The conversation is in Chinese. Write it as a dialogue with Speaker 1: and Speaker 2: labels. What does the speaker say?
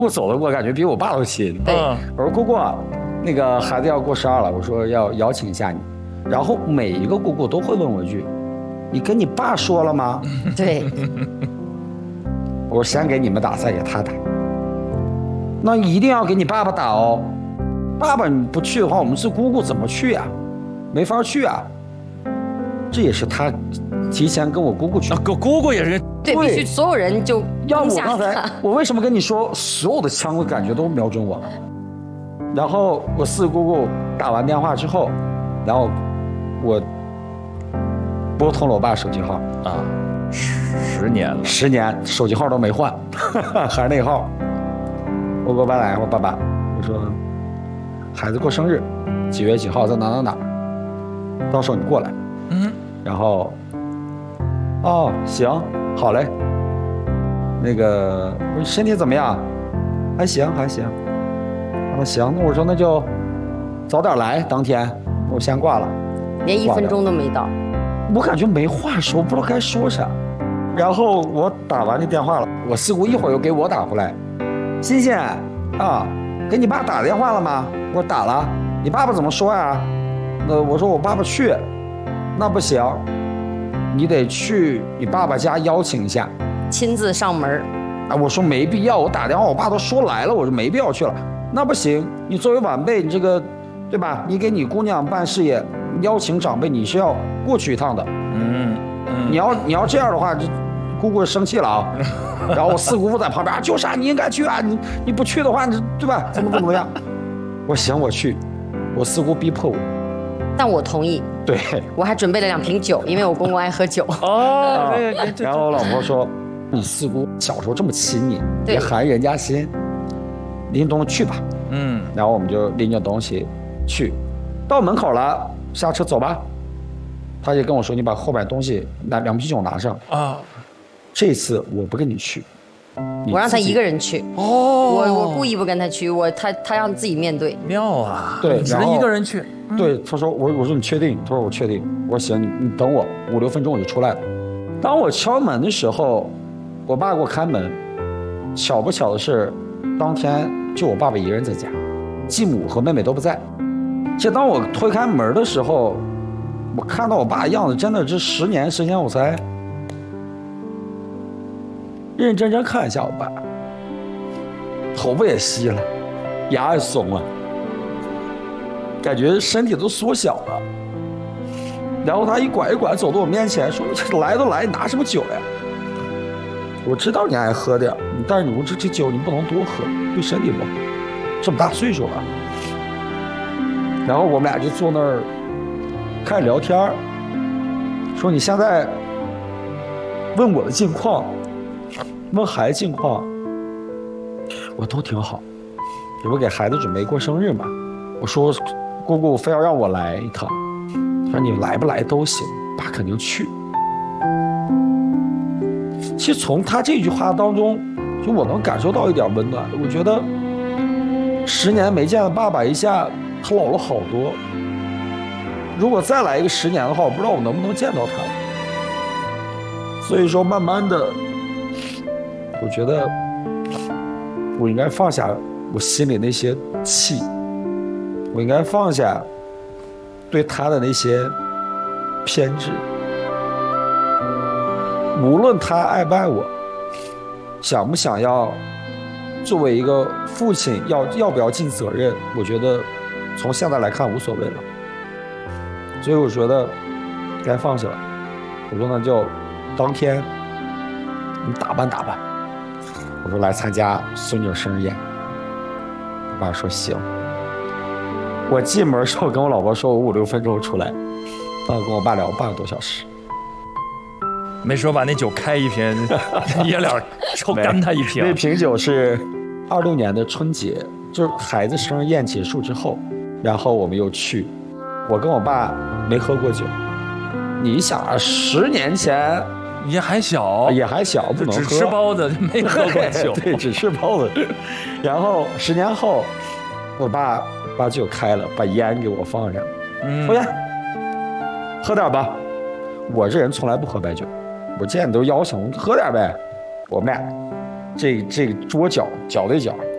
Speaker 1: 我走的我感觉比我爸都亲。
Speaker 2: 对，
Speaker 1: 我说姑姑，那个孩子要过生日了，我说要邀请一下你。然后每一个姑姑都会问我一句：“你跟你爸说了吗？”
Speaker 2: 对。
Speaker 1: 我说先给你们打，再给他打。那一定要给你爸爸打哦。爸爸你不去的话，我们是姑姑怎么去啊？没法去啊。这也是他提前跟我姑姑去。
Speaker 3: 姑姑也是。
Speaker 2: 对，必须所有人就
Speaker 1: 要我刚才，我为什么跟你说所有的枪的感觉都瞄准我？然后我四姑姑打完电话之后，然后我拨通了我爸手机号
Speaker 3: 啊，10年了
Speaker 1: ，10年手机号都没换，还是那个号。我给我爸打电话，爸爸，我说孩子过生日，几月几号在哪，到时候你过来。然后，哦，行，好嘞。那个身体怎么样？还行。那行，那我说那就早点来，当天我先挂了。
Speaker 2: 连1分钟都没到，
Speaker 1: 我感觉没话说，不知道该说啥。然后我打完这电话了，我四姑一会儿又给我打回来，欣欣啊，给你爸打电话了吗？我说打了，你爸爸怎么说呀？那我说我爸爸去，那不行，你得去你爸爸家邀请一下，
Speaker 2: 亲自上门。
Speaker 1: 啊，我说没必要，我打电话我爸都说来了，我说没必要去了。那不行，你作为晚辈，你这个对吧？你给你姑娘办事业，邀请长辈，你是要过去一趟的。你要这样的话，这姑姑生气了啊。然后我四姑父在旁边啊，就是啊，你应该去啊，你不去的话，你对吧？怎么样？我行，我去。我四姑逼迫我，
Speaker 2: 但我同意。
Speaker 1: 对，
Speaker 2: 我还准备了2瓶酒，因为我公公爱喝酒。
Speaker 3: 哦，
Speaker 1: 然后我老婆说，你四姑小时候这么亲你，别寒人家心，拎东西去吧。然后我们就拎着东西去，到门口了，下车走吧。他就跟我说，你把后边东西2瓶酒拿上啊。这次我不跟你去，
Speaker 2: 我让他一个人去。我故意不跟他去，他让自己面对。
Speaker 3: 妙啊！
Speaker 1: 对，
Speaker 3: 只能一个人去。
Speaker 1: 对，他说我说你确定？他说我确定。我说行，你等我5、6分钟我就出来了。当我敲门的时候，我爸给我开门。巧不巧的是，当天就我爸爸一个人在家，继母和妹妹都不在。其实当我推开门的时候，我看到我爸的样子，真的这10年时间我才认认真真看一下我爸，头发也稀了，牙也松了，感觉身体都缩小了。然后他一拐一拐走到我面前，说：“来都来，拿什么酒呀？我知道你爱喝点，但是你这酒你不能多喝，对身体不好。这么大岁数了。”然后我们俩就坐那儿开始聊天，说：“你现在问我的近况，问孩子近况，我都挺好。这不给孩子准备过生日嘛？我说姑姑非要让我来一趟，他说你来不来都行，爸肯定去。”其实从他这句话当中，就我能感受到一点温暖。我觉得10年没见的爸爸一下他老了好多。如果再来一个10年的话，我不知道我能不能见到他。所以说，慢慢的，我觉得我应该放下我心里那些气，我应该放下对他的那些偏执。无论他爱不爱我，想不想要作为一个父亲要不要尽责任，我觉得从现在来看无所谓了。所以我觉得该放下了。我说那就当天你打扮打扮，我说来参加孙女生日宴。我爸说行。我进门的时候跟我老婆说我5、6分钟出来，到跟我爸聊半个多小时。
Speaker 3: 没说把那酒开一瓶，爷俩抽干他一瓶。
Speaker 1: 那瓶酒是26年的春节，就是孩子生日宴结束之后，然后我们又去。我跟我爸没喝过酒，你想啊，10年前
Speaker 3: 也还小，
Speaker 1: 不能喝，
Speaker 3: 只吃包子没喝过酒。
Speaker 1: 对，只吃包子。然后10年后，我爸把酒开了，把烟给我放上，抽烟，喝点吧。我这人从来不喝白酒，我见你都邀请，喝点呗。我们俩这个桌角对角，